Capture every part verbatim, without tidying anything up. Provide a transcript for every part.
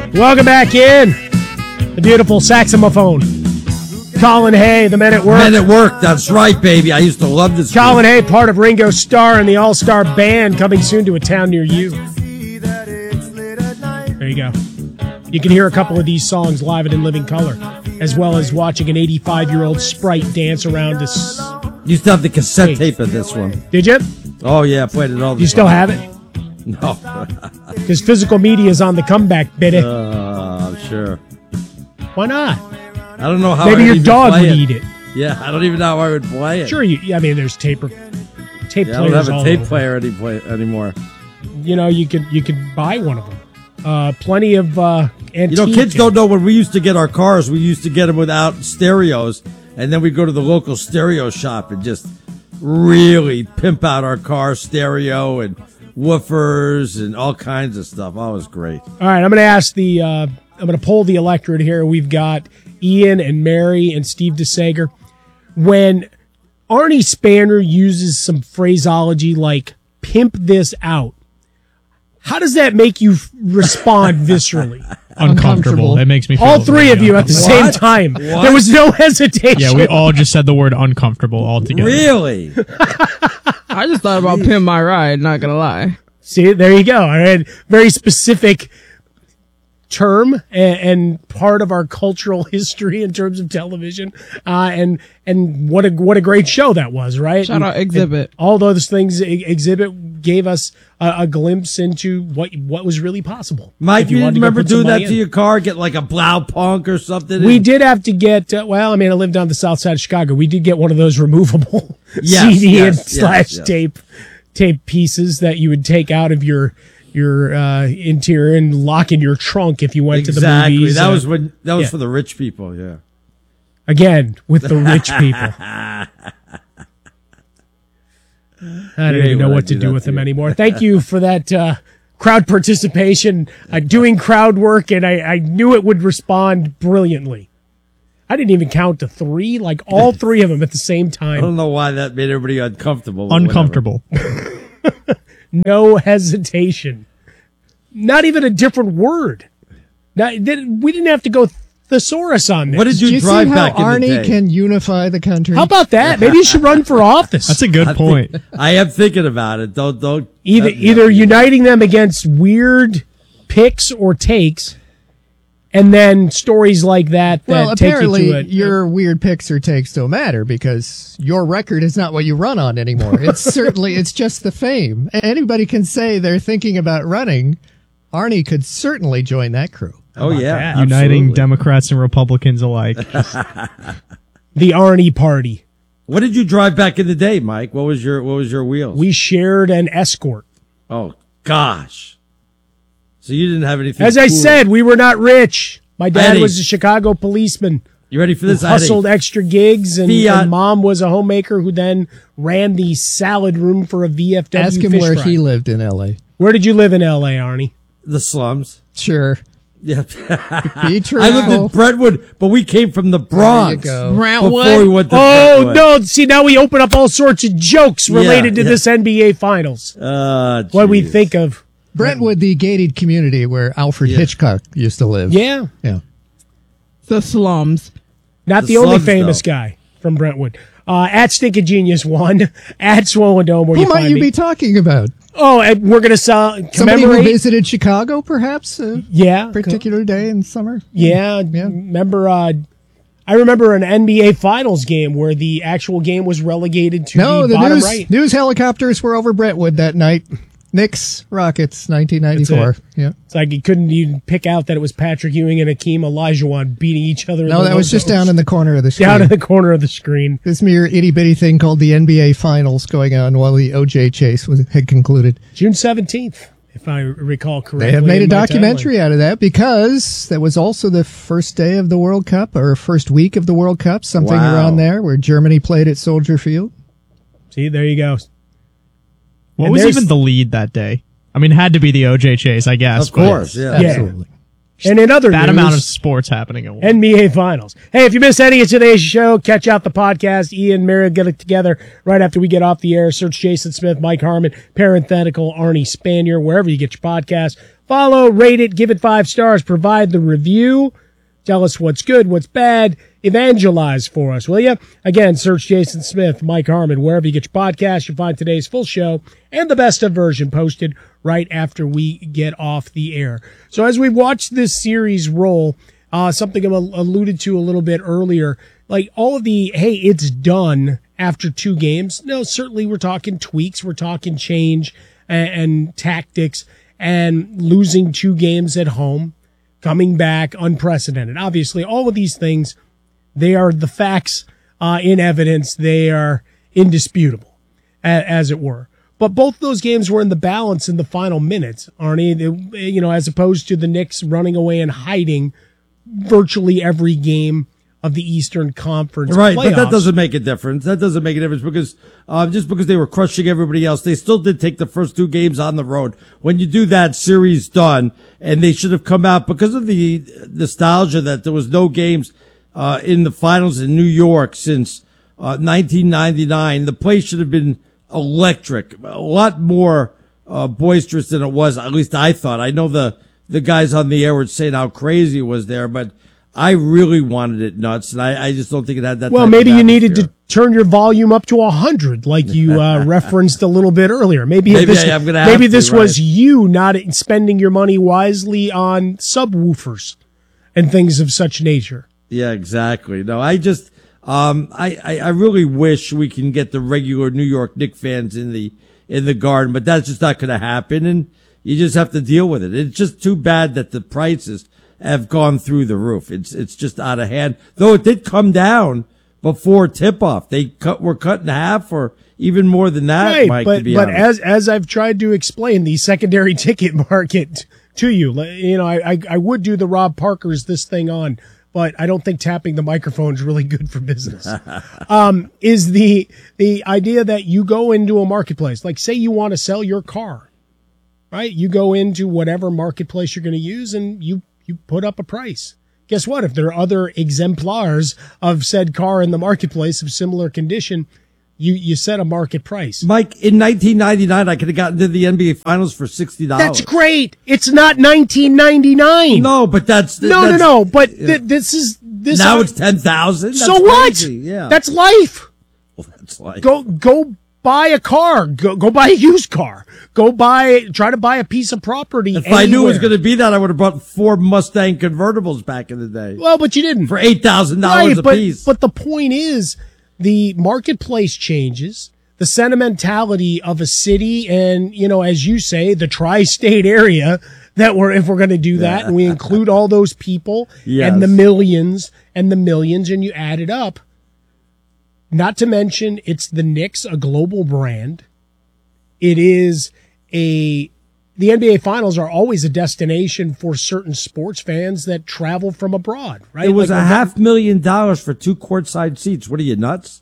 Welcome back in. The beautiful saxophone. Colin Hay, the Men at Work. Men at Work, that's right, baby. I used to love this. Colin Hay, part of Ringo Starr and the All-Star Band, coming soon to a town near you. There you go. You can hear a couple of these songs live and in living color, as well as watching an eighty-five-year-old sprite dance around this. Used to have the cassette tape of this one. Did you? Oh, yeah, I played it all the You time. still have it? No. Because physical media is on the comeback, baby. Uh, sure. Why not? I don't know how Maybe I your even dog play would it. eat it. Yeah, I don't even know how I would play it. Sure, you. I mean, there's tape, tape Yeah, I players don't have a all tape over. player any play, anymore. You know, you could you could buy one of them. Uh, plenty of uh, antique. You know, kids don't know when we used to get our cars, we used to get them without stereos, and then we'd go to the local stereo shop and just really pimp out our car stereo and woofers and all kinds of stuff. Oh, it was great. All right, I'm going to ask the. Uh, I'm going to poll the electorate here. We've got Ian and Mary and Steve DeSager. When Arnie Spanner uses some phraseology like "pimp this out," how does that make you f- respond viscerally? Uncomfortable. It makes me feel all three of you at the same What? time. What? There was no hesitation. Yeah, we all just said the word uncomfortable altogether. Really? I just thought about Pimp My Ride, not gonna lie. See, there you go. All right, very specific term and, and part of our cultural history in terms of television. Uh, and and what a what a great show that was, right? Shout And- out Exhibit. and all those things. E- Exhibit gave us a, a glimpse into what what was really possible. Mike, If you, wanted didn't to go remember put some doing that money to in. your car? Get like a Blau Punk or something? We did have to get, uh, well, I mean, I lived on the south side of Chicago. We did get one of those removable Yes, C D yes, and yes, slash yes. tape tape pieces that you would take out of your your uh, interior and lock in your trunk if you went to the Exactly. movies. That Uh, was when that was yeah. for the rich people, yeah. Again, with the rich people. I don't You hate even know when I what to do do that with to them you. anymore. Thank you for that uh, crowd participation, uh, doing crowd work, and I, I knew it would respond brilliantly. I didn't even count to three, like all three of them at the same I time. don't know why that made everybody uncomfortable. but Uncomfortable. No hesitation. Not even a different word. Not, did- we didn't have to go thesaurus on this. What did Do you, you see drive how back in the Arnie day? can unify the country? How about that? Maybe you should run for office. That's a good I point. think- I am thinking about it. Don't don't Either uh, yeah. either uniting them against weird picks or takes, and then stories like that that Well, take apparently you to a, your weird picks or takes don't matter because your record is not what you run on anymore. It's certainly, it's just the fame. Anybody can say they're thinking about running. Arnie could certainly join that crew. Oh yeah, that? Uniting absolutely. Democrats and Republicans alike. the Arnie Party. What did you drive back in the day, Mike? What was your what was your wheels? We shared an Escort. oh gosh. So you didn't have anything. As I cool. said, we were not rich. My dad Eddie. was a Chicago policeman. You ready for Who this? I had a hustled extra gigs, and, Fiat. and mom was a homemaker who then ran the salad room for a V F W. Ask him fish where fry. he lived in L A. Where did you live in L A, Arnie? the slums. Sure. Yeah. Be truthful. I lived in Brentwood, but we came from the Bronx go. before we Brentwood. went to Oh Brentwood. no! See, now we open up all sorts of jokes related Yeah, to yeah. this N B A Finals. Uh, What we geez. think of? Brentwood, the gated community where Alfred Yeah. Hitchcock used to live. Yeah, Yeah. The slums. not The the, only slums, famous though. guy from Brentwood. Uh, at Stinkin' Genius one, at Swollen Dome, where Who you might find you me. be talking about? oh, and we're gonna sell Somebody who commemorate. visited Chicago, perhaps? A yeah, particular day in summer? yeah. Yeah. Remember? Uh, I remember an N B A Finals game where the actual game was relegated to No, the, the bottom news, right. news helicopters were over Brentwood that night. Knicks, Rockets, nineteen ninety-four. That's Yeah. It's like you couldn't even pick out that it was Patrick Ewing and Akeem Olajuwon beating each other. in No, the that was just logos. down in the corner of the screen. down in the corner of the screen. This mere itty bitty thing called the N B A Finals going on while the O J chase was, had concluded. June seventeenth, if I recall correctly. They have made a in my documentary timeline. out of that because that was also the first day of the World Cup or first week of the World Cup, something Wow. around there where Germany played at Soldier Field. See, there you go. What And was there's- even the lead that day? I mean, it had to be the O J chase, I guess. Of but- course, yeah. Yeah. Absolutely. And in other Bad news, amount of sports happening at once. N B A Finals. Hey, if you missed any of today's show, catch out the podcast. Ian and Mary get it together right after we get off the air. Search Jason Smith, Mike Harmon, parenthetical Arnie Spanier, wherever you get your podcast. Follow, rate it, give it five stars, provide the review. Tell us what's good, what's bad. Evangelize for us, will you? Again, search Jason Smith, Mike Harmon, wherever you get your podcast. You'll find today's full show and the best of version posted right after we get off the air. So as we watch this series roll, uh, something I alluded to a little bit earlier, like all of the, hey, it's done after two games. No, certainly we're talking tweaks. We're talking change and, and tactics and losing two games at home, coming back unprecedented. Obviously, all of these things, they are the facts uh, in evidence. They are indisputable, as it were. But both those games were in the balance in the final minutes, Arnie. They, you know, as opposed to the Knicks running away and hiding virtually every game of the Eastern Conference Right, playoffs. but that doesn't make a difference. That doesn't make a difference because uh, just because they were crushing everybody else, they still did take the first two games on the road. When you do that, series done, and they should have come out because of the nostalgia that there was no games uh, in the finals in New York since uh, nineteen ninety-nine. The place should have been electric, a lot more uh, boisterous than it was. At least I thought. I know the the guys on the air were saying how crazy it was there, but I really wanted it nuts, and I, I just don't think it had that. Well, type maybe of you needed atmosphere. to turn your volume up to a hundred, like you uh, referenced a little bit earlier. Maybe Maybe this, I am gonna have maybe to, this was right. you not spending your money wisely on subwoofers and things of such nature. Yeah, exactly. No, I just, um, I, I, I really wish we can get the regular New York Knicks fans in the in the Garden, but that's just not going to happen, and you just have to deal with it. It's just too bad that the prices have gone through the roof. It's it's just out of hand. Though it did come down before tip off. They cut were cut in half or even more than that, Right, Mike, but to be but honest. as as I've tried to explain the secondary ticket market to you, you know, I I, I would do the Rob Parker's this thing on, but I don't think tapping the microphone is really good for business. um, is the the idea that you go into a marketplace, like say you want to sell your car, right? You go into whatever marketplace you're going to use, and you you put up a price. Guess what? If there are other exemplars of said car in the marketplace of similar condition, you you set a market price. Mike, in nineteen ninety-nine, I could have gotten to the N B A Finals for sixty dollars. That's great. It's not nineteen ninety-nine. No, but that's no, that's, no, no. But th- this is this. now are- it's ten thousand. so what? Yeah, That's life. well, that's like Go go buy a car. Go go buy a used car. Go buy try to buy a piece of property. If I knew it was anywhere. going to be that, I would have bought four Mustang convertibles back in the day Well, but you didn't. for eight thousand Right, dollars a but, piece. but the point is, the marketplace changes. The sentimentality of a city and, you know, as you say, the tri-state area that we're, if we're going to do that, and we include all those people Yes. and the millions and the millions, and you add it up. Not to mention, it's the Knicks, a global brand. It is a, the N B A Finals are always a destination for certain sports fans that travel from abroad, right? it was Like, a half million dollars for two courtside seats. What are you, nuts?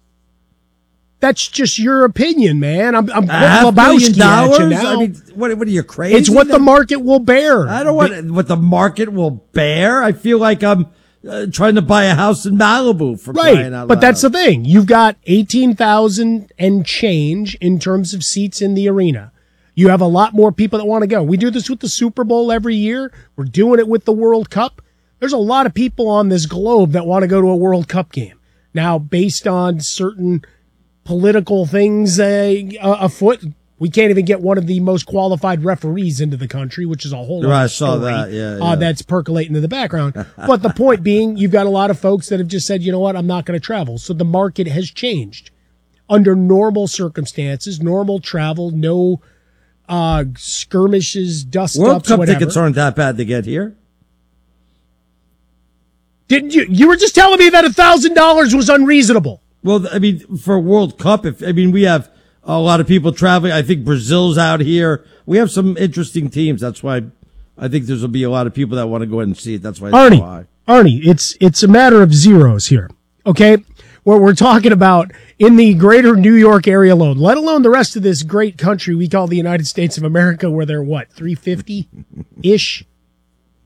That's just your opinion, man. I'm, I'm A half putting million Lebowski at you dollars? now. I mean, what, what are you, crazy? It's what the market will bear. I don't want what the market will bear. I feel like I'm uh, trying to buy a house in Malibu for Right, crying out but loud. that's the thing. You've got eighteen thousand and change in terms of seats in the arena. You have a lot more people that want to go. We do this with the Super Bowl every year. We're doing it with the World Cup. There's a lot of people on this globe that want to go to a World Cup game. Now, based on certain political things uh, afoot, we can't even get one of the most qualified referees into the country, which is a whole Right, other I saw story, that, yeah, Uh, yeah. that's percolating in the background. But the point being, you've got a lot of folks that have just said, you know what, I'm not going to travel. So the market has changed. Under normal circumstances, normal travel, no uh, skirmishes, dust World ups, Cup whatever. tickets aren't that bad to get here. Didn't you? You were just telling me that a thousand dollars was unreasonable. Well, I mean, for World Cup, if I mean, we have a lot of people traveling. I think Brazil's out here. We have some interesting teams. That's why I think there's will be a lot of people that want to go ahead and see it. That's why it's so high. Arnie, Arnie, it's it's a matter of zeros here. Okay, what we're talking about in the greater New York area alone, let alone the rest of this great country we call the United States of America, where they're what three fifty ish.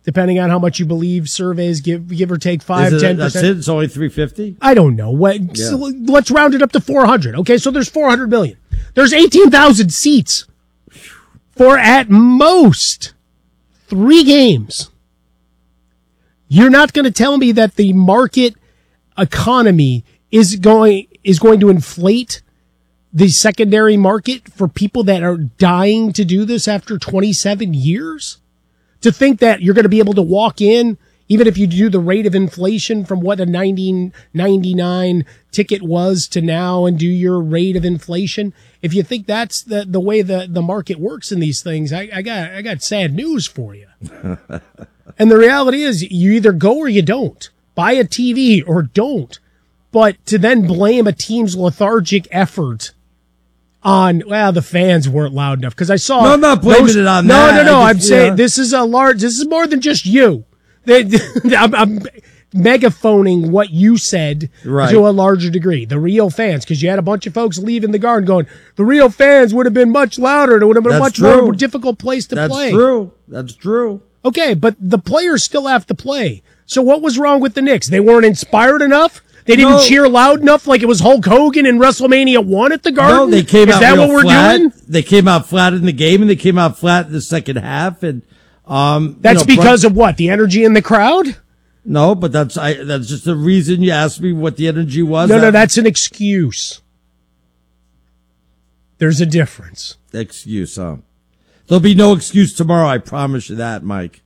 depending on how much you believe surveys, give give or take five, Is it, ten that's percent. it? It's only three fifty? I don't know. What? Yeah. So let's round it up to four hundred. Okay, so there's four hundred million. There's eighteen thousand seats for at most three games. You're not going to tell me that the market economy is going is going to inflate the secondary market for people that are dying to do this after twenty-seven years? To think that you're going to be able to walk in, even if you do the rate of inflation from what a nineteen ninety-nine ticket was to now and do your rate of inflation. If you think that's the, the way the, the market works in these things, I, I got, I got sad news for you. And the reality is you either go or you don't. Buy a T V or don't. But to then blame a team's lethargic effort on, well, the fans weren't loud enough. Because I saw. No, I'm not blaming those, it on no, that. No, no, no. I I'm just, saying yeah. this is a large, this is more than just you. They, I'm, I'm megaphoning what you said Right. to a larger degree. The real fans, because you had a bunch of folks leaving the garden going, the real fans would have been much louder. It would have been a That's much true. more difficult place to That's play. true. That's true. Okay, but the players still have to play. So what was wrong with the Knicks? They weren't inspired enough? They didn't No. cheer loud enough like it was Hulk Hogan in WrestleMania one at the Garden? No, they came Is out that real what we're flat. doing? They came out flat in the game, and they came out flat in the second half. And um, That's you know, because Brun- of what? The energy in the crowd? no, but that's I. That's just the reason you asked me what the energy was. No, no, That- that's an excuse. There's a difference. excuse. Huh? There'll be no excuse tomorrow. I promise you that, Mike.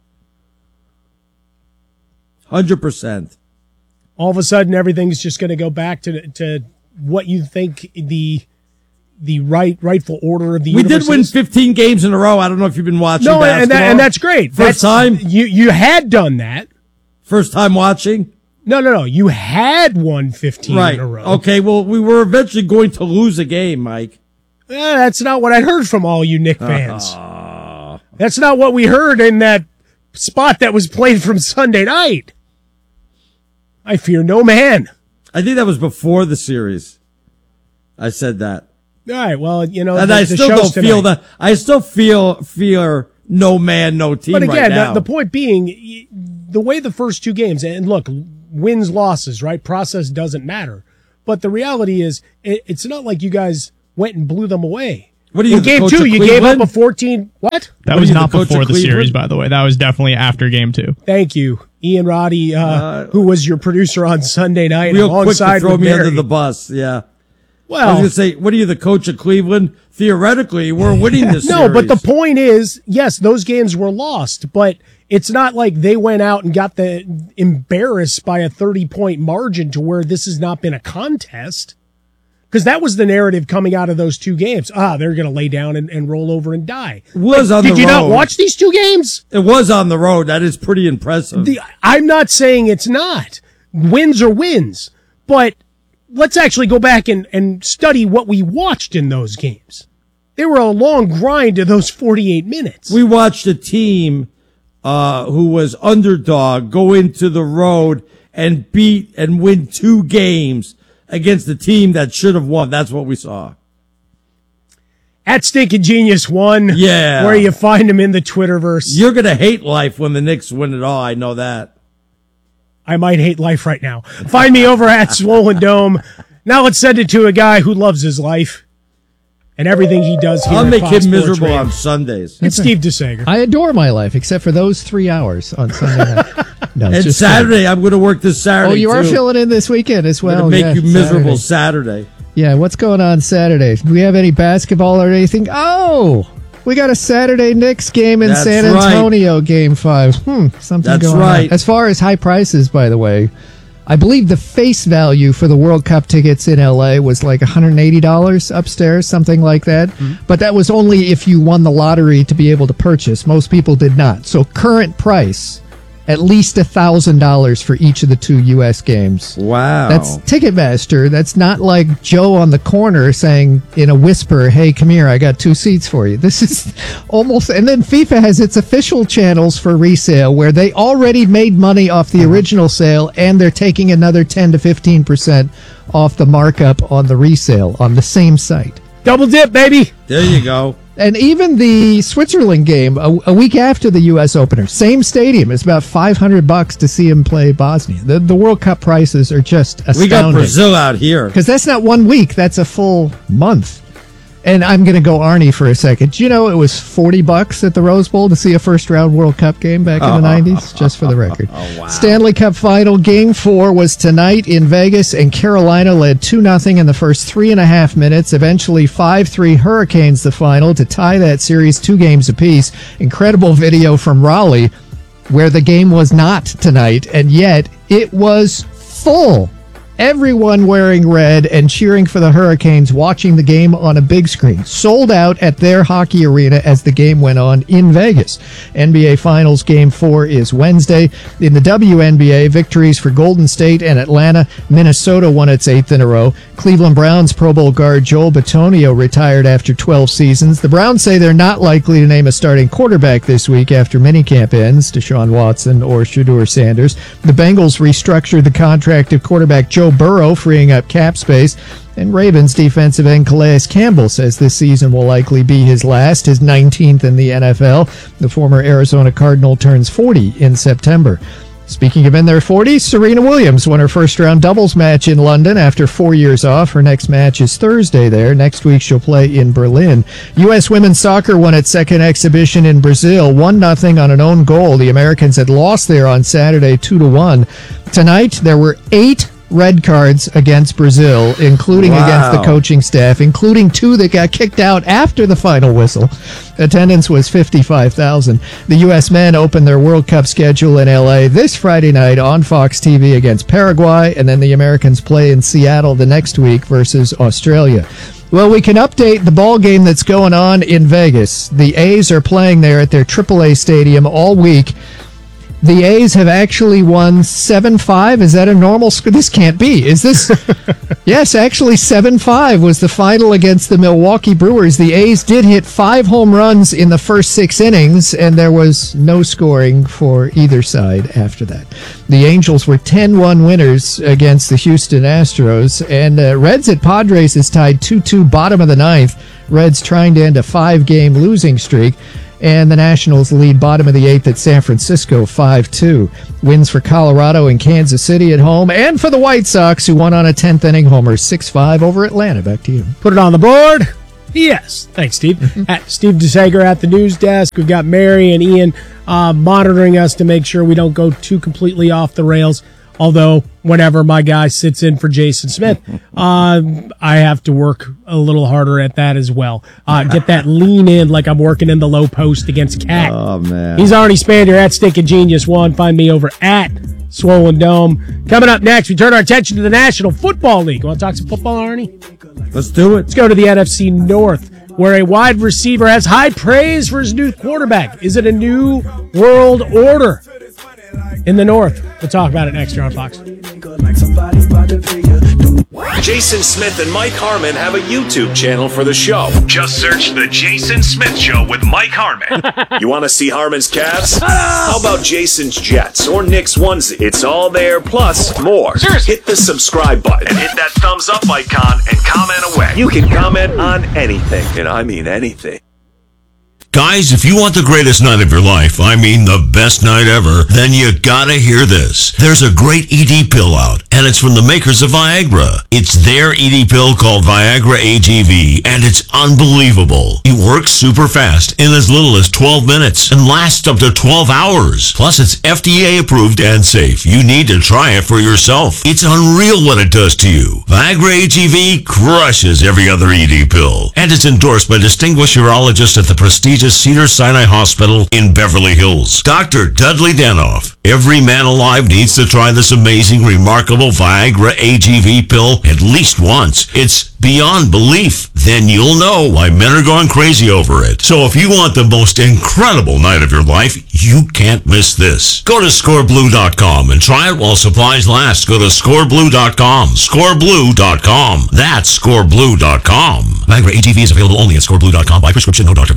Hundred percent. All of a sudden, everything's just going to go back to to what you think the the right rightful order of the We universe did win is. fifteen games in a row. I don't know if you've been watching. No, basketball. and that, and that's great. First That's- time? you you had done that. First time watching. No, no, no. You had won fifteen Right. in a row. Okay. Well, we were eventually going to lose a game, Mike. Eh, that's not what I heard from all you Knick fans. That's not what we heard in that spot that was played from Sunday night. I fear no man. I think that was before the series. I said that. All right, well, you know, And the, I the still show's don't feel tonight. that. I still feel fear no man, no team But again, right now. the, the point being, y- the way the first two games, and look, wins, losses, right? Process doesn't matter. But the reality is, it, it's not like you guys went and blew them away. What are you, In the game coach two, of you gave up Cleveland? a fourteen. What? That What was are you, not the coach before of the series, Cleveland? by the way. That was definitely after game two. Thank you, Ian Roddy, uh, Uh, who was your producer on Sunday night, Real quick alongside to throw with me Barry. under the bus. Yeah. I was Well, going to say, what are you, the coach of Cleveland? Theoretically, we're winning this no, but the series. point is, yes, those games were lost, but it's not like they went out and got the embarrassed by a thirty point margin to where this has not been a contest. Because that was the narrative coming out of those two games. Ah, they're going to lay down and, and roll over and die. was on Did the you not road. watch these two games? It was on the road. That is pretty impressive. The, I'm not saying it's not. Wins are wins. But let's actually go back and, and study what we watched in those games. They were a long grind to those forty-eight minutes. we watched a team uh, who was underdog go into the road and beat and win two games against the team that should have won. That's what we saw. At Stinking Genius one, Yeah. where you find him in the Twitterverse. You're going to hate life when the Knicks win it all. I know that. I might hate life right now. Find me over at Swollen Dome. Now let's send it to a guy who loves his life and everything he does here I'll at make Fox him Sports miserable Radio. on Sundays. It's Steve DeSager. I adore my life, except for those three hours on Sunday night. No, it's And just Saturday, I'm going to work this kidding. Saturday, Oh, you are too. filling in this weekend as I'm well. going to make yeah, you miserable Saturday. Saturday. Yeah, what's going on Saturday? Do we have any basketball or anything? Oh, we got a Saturday Knicks game in That's San right. Antonio, Game Five. Hmm, something That's going right. on. As far as high prices, by the way, I believe the face value for the World Cup tickets in L A was like one hundred eighty dollars upstairs, something like that. Mm-hmm. But that was only if you won the lottery to be able to purchase. Most people did not. So current price, at least one thousand dollars for each of the two U S games. Wow. That's Ticketmaster. That's not like Joe on the corner saying in a whisper, hey, come here, I got two seats for you. This is almost, and then FIFA has its official channels for resale where they already made money off the original sale and they're taking another ten to fifteen percent off the markup on the resale on the same site. Double dip, baby. There you go. And even the Switzerland game, a, a week after the U S opener, same stadium. It's about five hundred bucks to see him play Bosnia. The, the World Cup prices are just astounding. We got Brazil out here. Because that's not one week, that's a full month. And I'm going to go Arnie for a second. Do you know it was forty bucks at the Rose Bowl to see a first-round World Cup game back in the nineties? Just for the record. Oh, wow. Stanley Cup Final Game four was tonight in Vegas, and Carolina led two nothing in the first three and a half minutes. Eventually, five three Hurricanes the final to tie that series two games apiece. Incredible video from Raleigh where the game was not tonight, and yet it was full. Everyone wearing red and cheering for the Hurricanes, watching the game on a big screen. Sold out at their hockey arena as the game went on in Vegas. N B A Finals Game four is Wednesday. In the W N B A, victories for Golden State and Atlanta. Minnesota won its eighth in a row. Cleveland Browns Pro Bowl guard Joel Bitonio retired after twelve seasons. The Browns say they're not likely to name a starting quarterback this week after minicamp ends, Deshaun Watson or Shedeur Sanders. The Bengals restructured the contract of quarterback Joe Burrow, freeing up cap space. And Ravens defensive end Calais Campbell says this season will likely be his last, his nineteenth in the N F L. The former Arizona Cardinal turns forty in September. Speaking of in their forties, Serena Williams won her first-round doubles match in London after four years off. Her next match is Thursday there. Next week she'll play in Berlin. U S women's soccer won its second exhibition in Brazil, one nothing on an own goal. The Americans had lost there on Saturday two to one. Tonight there were eight red cards against Brazil, including Wow. against the coaching staff, including two that got kicked out after the final whistle. Attendance was fifty-five thousand. The U S men opened their World Cup schedule in L A this Friday night on Fox T V against Paraguay, and then the Americans play in Seattle the next week versus Australia. Well, we can update the ball game that's going on in Vegas. The A's are playing there at their triple A stadium all week. The A's have actually won seven five. Is that a normal score? This can't be. Is this? Yes, actually seven five was the final against the Milwaukee Brewers. The A's did hit five home runs in the first six innings, and there was no scoring for either side after that. The Angels were ten one winners against the Houston Astros, and uh, Reds at Padres is tied two two, bottom of the ninth. Reds trying to end a five-game losing streak. And the Nationals lead bottom of the eighth at San Francisco five two. Wins for Colorado and Kansas City at home, and for the White Sox, who won on a tenth inning homer six five over Atlanta. Back to you. Put it on the board. Yes. Thanks, Steve. At Steve DeSager at the news desk. We've got Mary and Ian uh, monitoring us to make sure we don't go too completely off the rails. Although, whenever my guy sits in for Jason Smith, uh, I have to work a little harder at that as well. Uh, get that lean in like I'm working in the low post against Cat. Oh, man. He's Arnie Spander at Stinking Genius One. Find me over at Swollen Dome. Coming up next, we turn our attention to the National Football League. Want to talk some football, Arnie? Let's do it. Let's go to the N F C North, where a wide receiver has high praise for his new quarterback. Is it a new world order in the North? We'll talk about it next year on Fox. Jason Smith and Mike Harmon have a YouTube channel for the show. Just search The Jason Smith Show with Mike Harmon. You want to see Harmon's Cavs? How about Jason's Jets or Nick's onesie? It's all there, plus more. Hit the subscribe button and hit that thumbs up icon and comment away. You can comment on anything, and I mean anything. Guys, if you want the greatest night of your life, I mean the best night ever, then you gotta hear this. There's a great E D pill out, and it's from the makers of Viagra. It's their E D pill called Viagra A G V, and it's unbelievable. It works super fast in as little as twelve minutes and lasts up to twelve hours. Plus, it's F D A approved and safe. You need to try it for yourself. It's unreal what it does to you. Viagra A G V crushes every other E D pill, and it's endorsed by distinguished urologists at the prestigious Cedars-Sinai Hospital in Beverly Hills. Doctor Dudley Danoff. Every man alive needs to try this amazing, remarkable Viagra A G V pill at least once. It's beyond belief. Then you'll know why men are going crazy over it. So if you want the most incredible night of your life, you can't miss this. Go to score blue dot com and try it while supplies last. Go to score blue dot com. score blue dot com. That's score blue dot com. Viagra A G V is available only at score blue dot com by prescription, no doctor.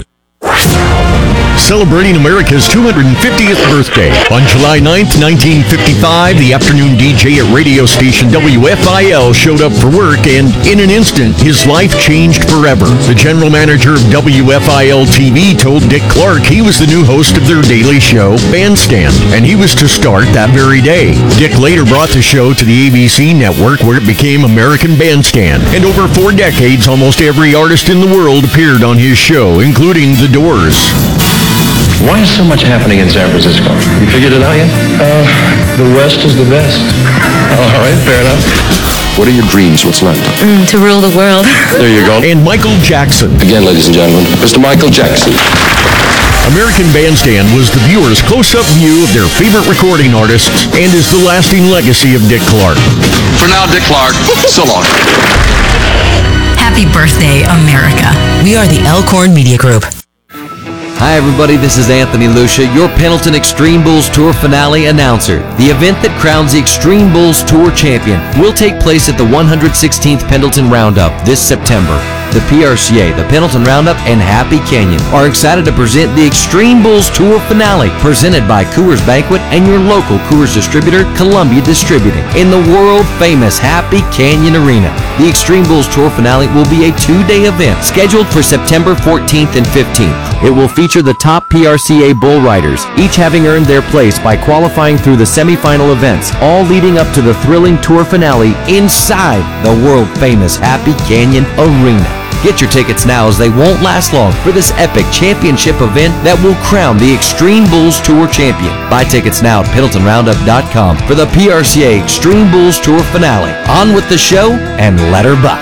Celebrating America's two hundred fiftieth birthday. On July ninth, nineteen fifty-five, the afternoon D J at radio station W F I L showed up for work, and in an instant, his life changed forever. The general manager of W F I L T V told Dick Clark he was the new host of their daily show, Bandstand, and he was to start that very day. Dick later brought the show to the A B C network, where it became American Bandstand, and over four decades, almost every artist in the world appeared on his show, including The Doors. Why is so much happening in San Francisco? You figured it out yet? Uh, the West is the best. All right, fair enough. What are your dreams? What's left? Mm, to rule the world. There you go. And Michael Jackson. Again, ladies and gentlemen, Mister Michael Jackson. American Bandstand was the viewer's close-up view of their favorite recording artists and is the lasting legacy of Dick Clark. For now, Dick Clark, so long. Happy birthday, America. We are the Elkhorn Media Group. Hi everybody, this is Anthony Lucia, your Pendleton Extreme Bulls Tour finale announcer. The event that crowns the Extreme Bulls Tour champion will take place at the one hundred sixteenth Pendleton Roundup this September. The P R C A, the Pendleton Roundup, and Happy Canyon are excited to present the Extreme Bulls Tour finale, presented by Coors Banquet and your local Coors distributor, Columbia Distributing, in the world-famous Happy Canyon Arena. The Extreme Bulls Tour finale will be a two-day event scheduled for September fourteenth and fifteenth. It will feature the top P R C A bull riders, each having earned their place by qualifying through the semifinal events, all leading up to the thrilling tour finale inside the world-famous Happy Canyon Arena. Get your tickets now, as they won't last long for this epic championship event that will crown the Extreme Bulls Tour champion. Buy tickets now at Pendleton Roundup dot com for the P R C A Extreme Bulls Tour finale. On with the show, and let her buck.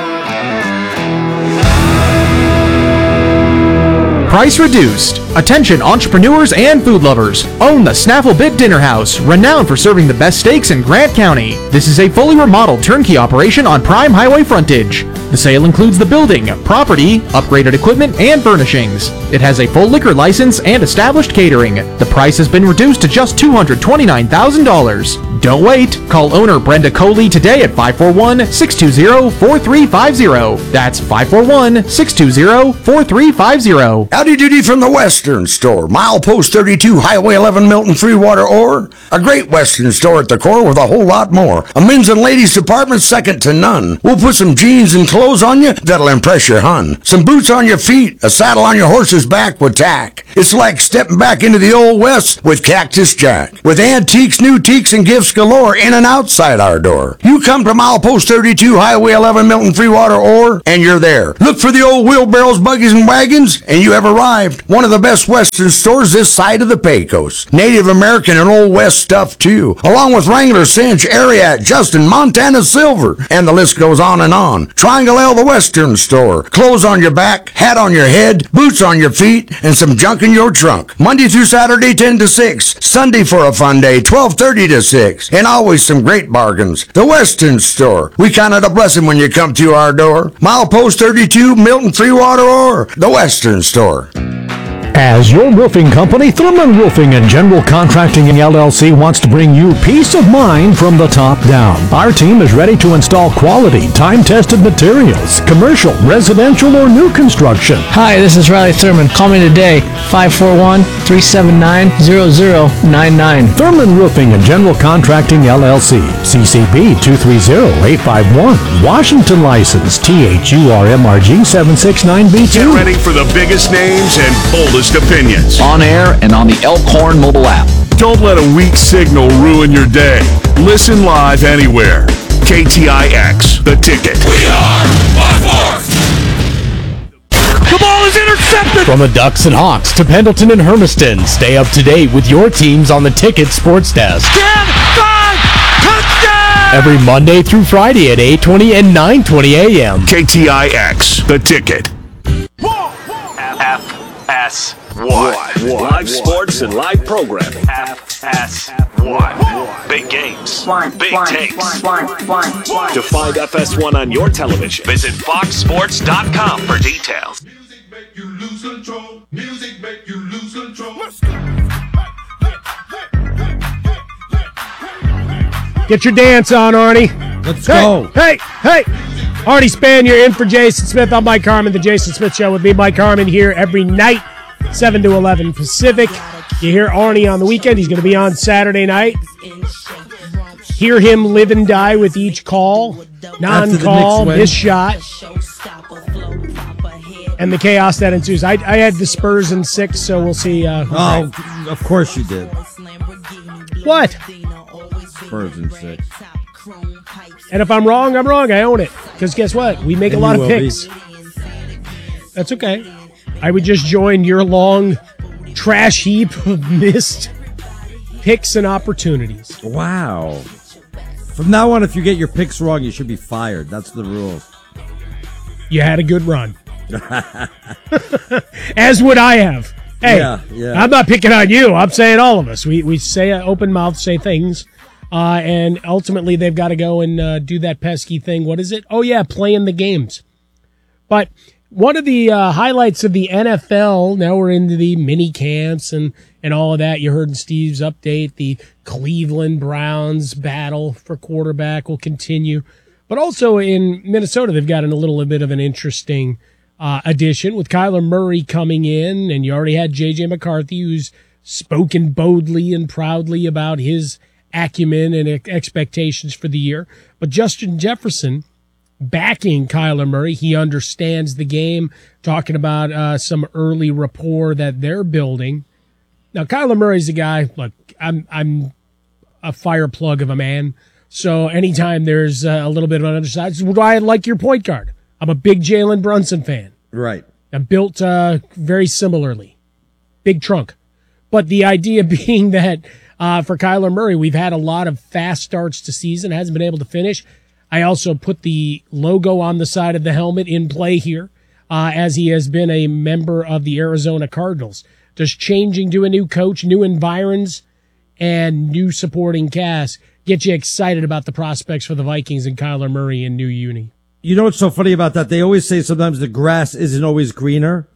Price reduced. Attention entrepreneurs and food lovers. Own the Snaffle Bit Dinner House, renowned for serving the best steaks in Grant County. This is a fully remodeled turnkey operation on prime highway frontage. The sale includes the building, property, upgraded equipment, and furnishings. It has a full liquor license and established catering. The price has been reduced to just two hundred twenty-nine thousand dollars. Don't wait. Call owner Brenda Coley today at five four one, six two zero, four three five zero. That's five four one, six two zero, four three five zero. Howdy doody from the Western Store. Milepost thirty-two, Highway eleven, Milton, Freewater, Ore. A great Western store at the core with a whole lot more. A men's and ladies department second to none. We'll put some jeans and clothes on you that'll impress your hun. Some boots on your feet, a saddle on your horse's back with tack. It's like stepping back into the old West with Cactus Jack. With antiques, new teaks, and gifts galore in and outside our door. You come to Milepost thirty-two, Highway eleven, Milton, Freewater, Ore, and you're there. Look for the old wheelbarrows, buggies, and wagons, and you have arrived. One of the best Western stores this side of the Pecos. Native American and Old West stuff, too. Along with Wrangler, Cinch, Ariat, Justin, Montana Silver, and the list goes on and on. Triangle L, the Western Store. Clothes on your back, hat on your head, boots on your feet, and some junk in your trunk. Monday through Saturday, ten to six. Sunday for a fun day, twelve thirty to six. And always some great bargains. The Western Store. We count it a blessing when you come to our door. Milepost thirty-two, Milton, Freewater, or the Western Store. As your roofing company, Thurman Roofing and General Contracting L L C wants to bring you peace of mind from the top down. Our team is ready to install quality, time-tested materials, commercial, residential, or new construction. Hi, this is Riley Thurman. Call me today, five four one, three seven nine, zero zero nine nine. Thurman Roofing and General Contracting L L C, C C B two three zero, eight five one, Washington license, T H U R M R G seven six nine B two. Get ready for the biggest names and boldest opinions. On air and on the Elkhorn mobile app. Don't let a weak signal ruin your day. Listen live anywhere. K T I X, The Ticket. We are by force. The ball is intercepted! From the Ducks and Hawks to Pendleton and Hermiston, stay up to date with your teams on the Ticket Sports Desk. ten, five, touchdown! Every Monday through Friday at eight twenty and nine twenty a.m. K T I X, The Ticket. F S one. Live sports and live programming. F S one. Big games. Big takes. To find F S one on your television, visit fox sports dot com for details. Music make you lose control. Music make you lose control. Get your dance on, Arnie. Let's hey, go. Hey, hey. Arnie Span, you're in for Jason Smith. I'm Mike Harmon, The Jason Smith Show with me, Mike Harmon, here every night seven to eleven Pacific. You hear Arnie on the weekend. He's going to be on Saturday night. Hear him live and die with each call, non-call, missed shot, and the chaos that ensues. I, I had the Spurs in six, so we'll see. Uh, oh, right. Of course you did. What? Spurs in six. And if I'm wrong, I'm wrong. I own it. Because guess what? We make and a lot of be. picks. That's okay. I would just join your long trash heap of missed picks and opportunities. Wow. From now on, if you get your picks wrong, you should be fired. That's the rule. You had a good run. As would I have. Hey, yeah, yeah. I'm not picking on you. I'm saying all of us. We we say uh, open mouth, say things. Uh, and ultimately, they've got to go and uh, do that pesky thing. What is it? Oh, yeah, playing the games. But one of the uh, highlights of the N F L, now we're into the mini camps and, and all of that. You heard in Steve's update, the Cleveland Browns battle for quarterback will continue. But also in Minnesota, they've got a little bit of an interesting uh, addition with Kyler Murray coming in. And you already had J J McCarthy, who's spoken boldly and proudly about his acumen and expectations for the year. But Justin Jefferson backing Kyler Murray. He understands the game, talking about uh, some early rapport that they're building. Now, Kyler Murray's a guy, look, I'm I'm a fire plug of a man, so anytime there's uh, a little bit of an underside, this is why I like your point guard. I'm a big Jalen Brunson fan. Right. I'm built uh, very similarly. Big trunk. But the idea being that uh, for Kyler Murray, we've had a lot of fast starts to season, hasn't been able to finish. I also put the logo on the side of the helmet in play here, uh, as he has been a member of the Arizona Cardinals. Does changing to a new coach, new environs, and new supporting cast get you excited about the prospects for the Vikings and Kyler Murray in New Uni? You know what's so funny about that? They always say sometimes the grass isn't always greener.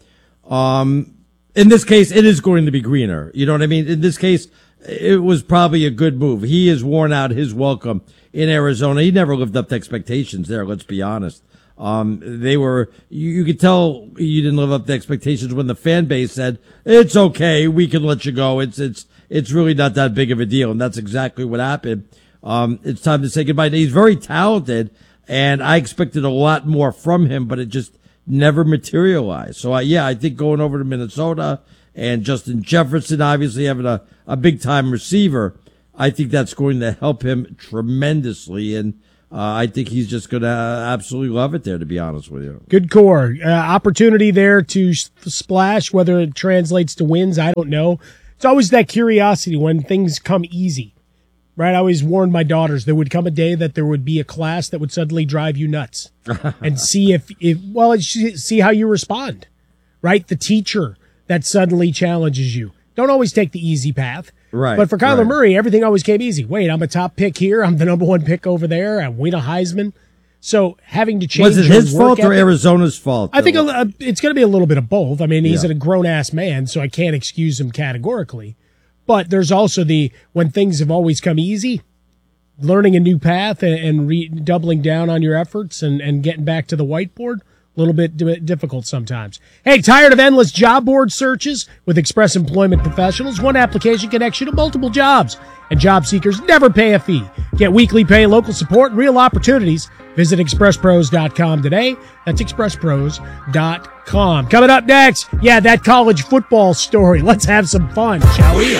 Um, in this case, it is going to be greener. You know what I mean? In this case, it was probably a good move. He has worn out his welcome in Arizona. He never lived up to expectations there, let's be honest. Um, they were, you, you could tell you didn't live up to expectations when the fan base said, it's okay, we can let you go. It's, it's, it's really not that big of a deal. And that's exactly what happened. Um, it's time to say goodbye. He's very talented, and I expected a lot more from him, but it just never materialized. So, uh, yeah, I think going over to Minnesota and Justin Jefferson obviously having a, a big-time receiver, I think that's going to help him tremendously. And uh, I think he's just going to absolutely love it there, to be honest with you. Good core. Uh, opportunity there to s- splash. Whether it translates to wins, I don't know. It's always that curiosity when things come easy. Right, I always warned my daughters there would come a day that there would be a class that would suddenly drive you nuts, and see if, if well, it, see how you respond. Right, the teacher that suddenly challenges you. Don't always take the easy path. Right. But for Kyler right. Murray, everything always came easy. Wait, I'm a top pick here. I'm the number one pick over there. I win a Heisman. So having to change. Was it his fault or Arizona's fault? I think a, a, it's going to be a little bit of both. I mean, he's Yeah. a grown ass man, so I can't excuse him categorically. But there's also the, when things have always come easy, learning a new path and, and re, doubling down on your efforts and, and getting back to the whiteboard, a little bit d- difficult sometimes. Hey, tired of endless job board searches? With Express Employment Professionals, one application connects you to multiple jobs, and job seekers never pay a fee. Get weekly pay, local support, and real opportunities. Visit express pros dot com today. That's express pros dot com. Coming up next, yeah, that college football story. Let's have some fun, shall we?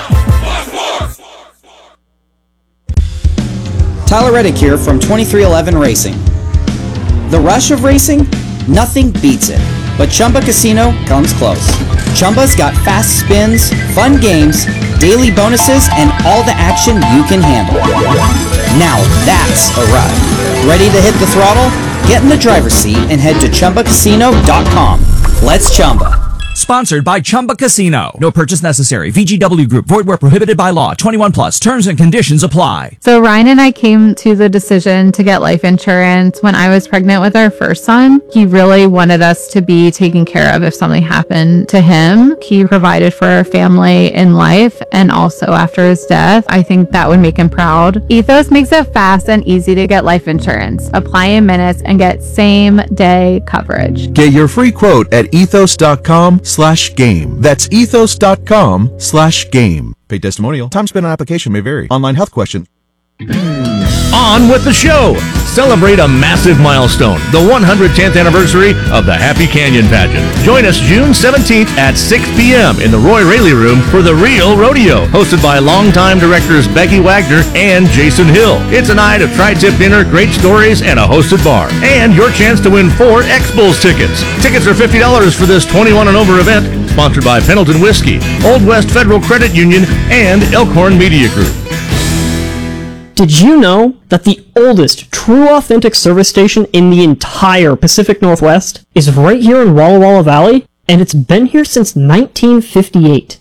Tyler Reddick here from twenty-three eleven Racing. The rush of racing? Nothing beats it. But Chumba Casino comes close. Chumba's got fast spins, fun games, daily bonuses, and all the action you can handle. Now that's a ride. Ready to hit the throttle? Get in the driver's seat and head to chumba casino dot com. Let's Chumba. Sponsored by Chumba Casino. No purchase necessary. V G W Group. Void where prohibited by law. twenty-one plus. Terms and conditions apply. So Ryan and I came to the decision to get life insurance when I was pregnant with our first son. He really wanted us to be taken care of if something happened to him. He provided for our family in life and also after his death. I think that would make him proud. Ethos makes it fast and easy to get life insurance. Apply in minutes and get same day coverage. Get your free quote at ethos dot com slash game. That's ethos.com slash game. Paid testimonial. Time spent on application may vary. Online health question. On with the show! Celebrate a massive milestone, the one hundred tenth anniversary of the Happy Canyon Pageant. Join us June seventeenth at six p.m. in the Roy Raley Room for The Real Rodeo, hosted by longtime directors Becky Wagner and Jason Hill. It's a night of tri-tip dinner, great stories, and a hosted bar. And your chance to win four X-Bulls tickets. Tickets are fifty dollars for this twenty-one and over event, sponsored by Pendleton Whiskey, Old West Federal Credit Union, and Elkhorn Media Group. Did you know that the oldest true authentic service station in the entire Pacific Northwest is right here in Walla Walla Valley? And it's been here since nineteen fifty-eight.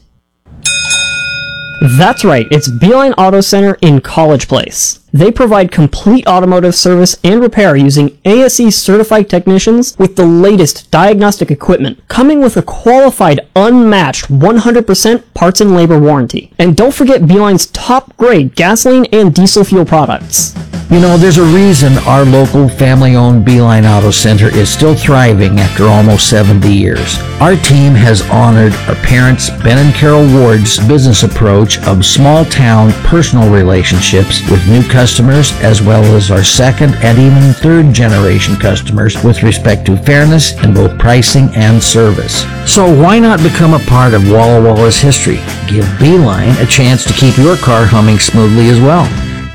That's right, it's Beeline Auto Center in College Place. They provide complete automotive service and repair using A S E certified technicians with the latest diagnostic equipment, coming with a qualified, unmatched one hundred percent parts and labor warranty. And don't forget Beeline's top grade gasoline and diesel fuel products. You know, there's a reason our local family-owned Beeline Auto Center is still thriving after almost seventy years. Our team has honored our parents, Ben and Carol Ward's business approach of small-town personal relationships with new customers, as well as our second and even third-generation customers with respect to fairness in both pricing and service. So why not become a part of Walla Walla's history? Give Beeline a chance to keep your car humming smoothly as well.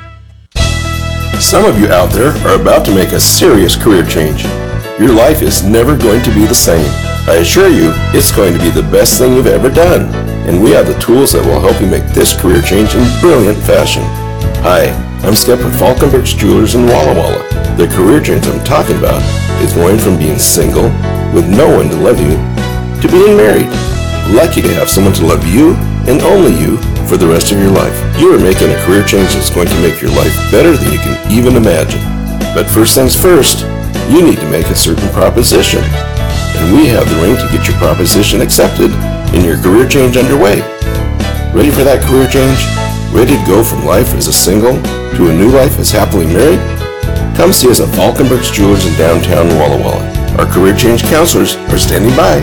Some of you out there are about to make a serious career change. Your life is never going to be the same. I assure you, it's going to be the best thing you've ever done. And we have the tools that will help you make this career change in brilliant fashion. Hi, I'm Skip with Falkenbergs Jewelers in Walla Walla. The career change I'm talking about is going from being single, with no one to love you, to being married. Lucky to have someone to love you, and only you, for the rest of your life. You are making a career change that's going to make your life better than you can even imagine. But first things first, you need to make a certain proposition. And we have the ring to get your proposition accepted and your career change underway. Ready for that career change? Ready to go from life as a single to a new life as happily married? Come see us at Falkenbergs Jewelers in downtown Walla Walla. Our career change counselors are standing by.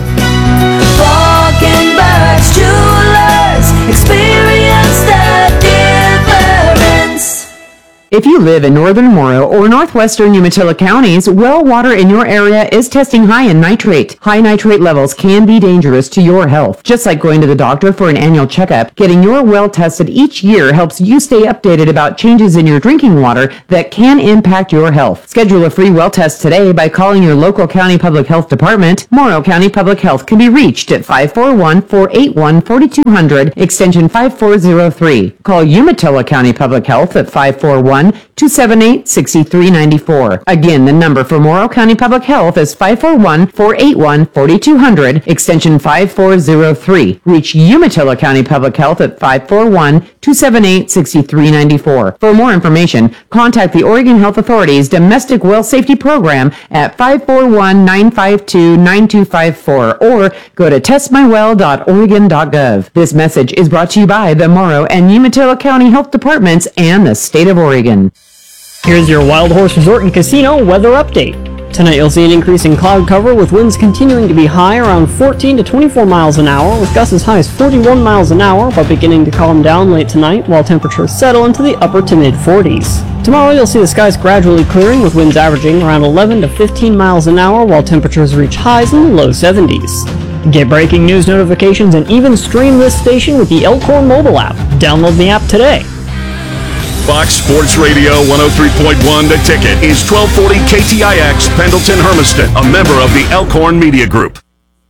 Falkenbergs Jewelers, experience the difference. If you live in northern Morrow or northwestern Umatilla counties, well water in your area is testing high in nitrate. High nitrate levels can be dangerous to your health. Just like going to the doctor for an annual checkup, getting your well tested each year helps you stay updated about changes in your drinking water that can impact your health. Schedule a free well test today by calling your local county public health department. Morrow County Public Health can be reached at five four one, four eight one, four two zero zero, extension five four zero three. Call Umatilla County Public Health at five four one, two seven eight, six three nine four. Again, the number for Morrow County Public Health is five four one, four eight one, four two zero zero, extension five four zero three. Reach Umatilla County Public Health at five four one, two seven eight, six three nine four. For more information, contact the Oregon Health Authority's Domestic Well Safety Program at five four one, nine five two, nine two five four or go to test my well dot oregon dot gov. This message is brought to you by the Morrow and Umatilla County Health Departments and the State of Oregon. Here's your Wild Horse Resort and Casino weather update. Tonight you'll see an increase in cloud cover with winds continuing to be high around fourteen to twenty-four miles an hour with gusts as high as forty-one miles an hour but beginning to calm down late tonight while temperatures settle into the upper to mid forties. Tomorrow you'll see the skies gradually clearing with winds averaging around eleven to fifteen miles an hour while temperatures reach highs in the low seventies. Get breaking news notifications and even stream this station with the Elkhorn mobile app. Download the app today. Fox Sports Radio one oh three point one The Ticket is twelve forty K T I X Pendleton Hermiston, a member of the Elkhorn Media Group.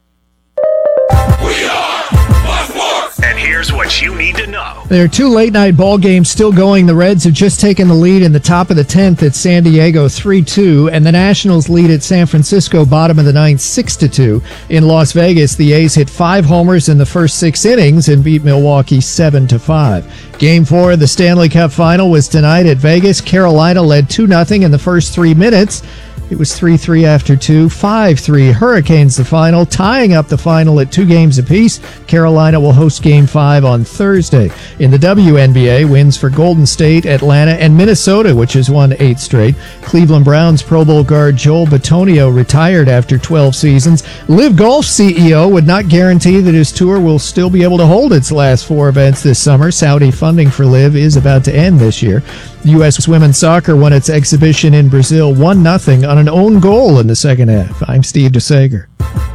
We are Buckmore. And here's what you need to know. There are two late-night ball games still going. The Reds have just taken the lead in the top of the tenth at San Diego three two, and the Nationals lead at San Francisco bottom of the ninth six to two. In Las Vegas, the A's hit five homers in the first six innings and beat Milwaukee seven to five. Game four of the Stanley Cup Final was tonight at Vegas. Carolina led two nothing in the first three minutes. It was three three after two, five three. Hurricanes the final, tying up the final at two games apiece. Carolina will host Game five on Thursday. In the W N B A, wins for Golden State, Atlanta, and Minnesota, which has won eight straight. Cleveland Browns Pro Bowl guard Joel Bitonio retired after twelve seasons. Live Golf C E O would not guarantee that his tour will still be able to hold its last four events this summer. Saudi funding for Live is about to end this year. U S women's soccer won its exhibition in Brazil one nothing on an own goal in the second half. I'm Steve DeSager.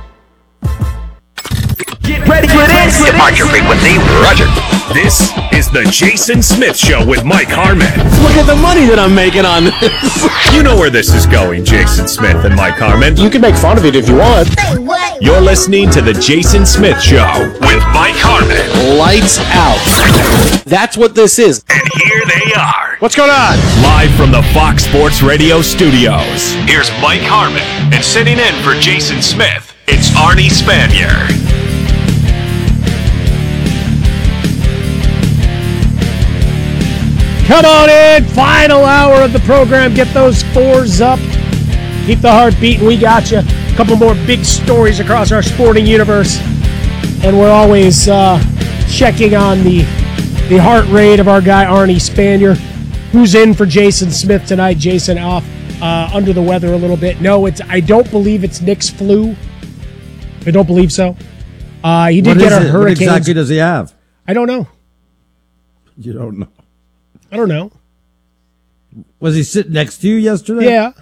Get ready for this! Departure frequency, roger. This is the Jason Smith Show with Mike Harmon. Look at the money that I'm making on this. You know where this is going, Jason Smith and Mike Harmon. You can make fun of it if you want. You're listening to the Jason Smith Show with Mike Harmon. Lights out. That's what this is. And here they are. What's going on? Live from the Fox Sports Radio studios. Here's Mike Harmon. And sitting in for Jason Smith, it's Arnie Spanier. Come on in, final hour of the program. Get those fours up. Keep the heart beating. We got you. A couple more big stories across our sporting universe. And we're always uh, checking on the, the heart rate of our guy, Arnie Spanier, who's in for Jason Smith tonight. Jason off uh, under the weather a little bit. No, it's. I don't believe it's Nick's flu. I don't believe so. Uh, he did what get is a it? hurricane. What exactly does he have? I don't know. You don't know. I don't know. Was he sitting next to you yesterday? Yeah.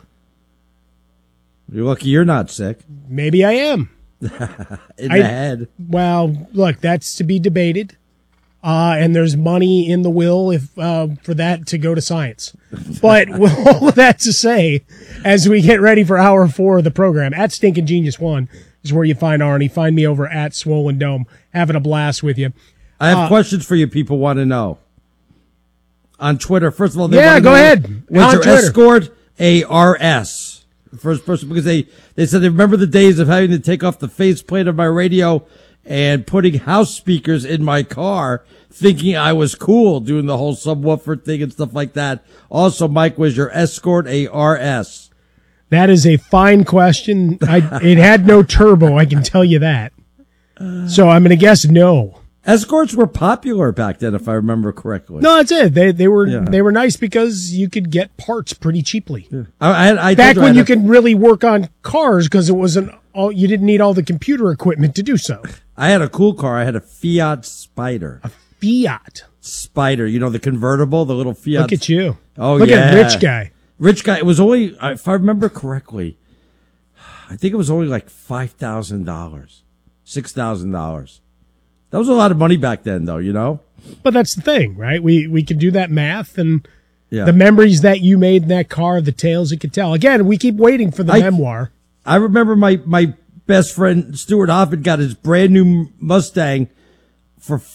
You're lucky you're not sick. Maybe I am. In I, the head. Well, look, that's to be debated. Uh, and there's money in the will if uh, for that to go to science. But with all of that to say, as we get ready for hour four of the program, at Stinkin' Genius One is where you find Arnie. Find me over at Swollen Dome. Having a blast with you. I have uh, questions for you people want to know. On Twitter, first of all, they yeah, want to go know, ahead. Was On your Twitter. escort a R S? First person, because they, they said they remember the days of having to take off the faceplate of my radio and putting house speakers in my car, thinking I was cool, doing the whole subwoofer thing and stuff like that. Also, Mike, was your escort a R S? That is a fine question. I, it had no turbo, I can tell you that. So I'm going to guess no. Escorts were popular back then, if I remember correctly. No, that's it. They they were Yeah. they were nice because you could get parts pretty cheaply. Yeah. I, I, I Back told you I when you had a- could really work on cars because it wasn't all you didn't need all the computer equipment to do so. I had a cool car. I had a Fiat Spider. A Fiat Spider. You know, the convertible, the little Fiat. Look at you. Oh, Look yeah. at rich guy. Rich guy. It was only, if I remember correctly, I think it was only like five thousand dollars, six thousand dollars. That was a lot of money back then, though, you know? But that's the thing, right? We we can do that math and Yeah. the memories that you made in that car, the tales it could tell. Again, we keep waiting for the I- memoir. I remember my, my best friend, Stuart Hoffman, got his brand new Mustang for